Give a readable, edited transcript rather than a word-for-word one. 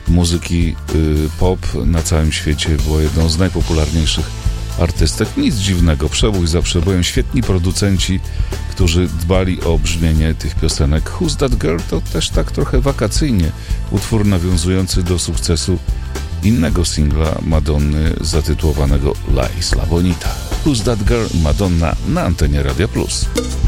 muzyki pop na całym świecie. Była jedną z najpopularniejszych artystek. Nic dziwnego, przebój za przebojem. Świetni producenci, którzy dbali o brzmienie tych piosenek. Who's That Girl to też tak trochę wakacyjnie. Utwór nawiązujący do sukcesu innego singla Madonny zatytułowanego La Isla Bonita. Who's That Girl? Madonna na antenie Radia Plus.